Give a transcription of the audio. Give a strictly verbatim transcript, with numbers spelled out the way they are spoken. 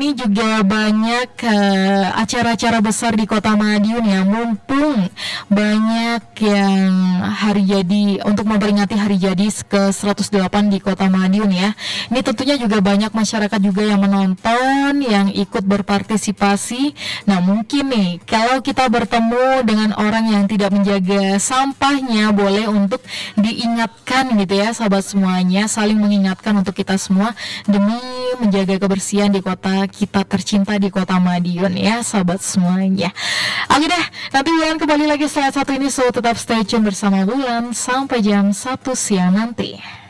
ini juga banyak uh, acara-acara besar di Kota Madiun ya. Mumpung banyak yang hari jadi untuk memperingati hari jadi ke seratus delapan di Kota Madiun ya. Ini tentunya juga banyak masyarakat juga yang menonton, yang ikut berpartisipasi. Nah mungkin nih kalau kita bertemu dengan orang yang tidak menjaga sampahnya, boleh untuk diingatkan gitu ya sahabat semuanya, saling mengingatkan untuk kita semua demi menjaga kebersihan di kota kita tercinta di Kota Madiun ya sahabat semuanya. Oke deh, nanti Wulan kembali lagi setelah satu ini, so tetap stay tune bersama Wulan sampai jam satu siang nanti.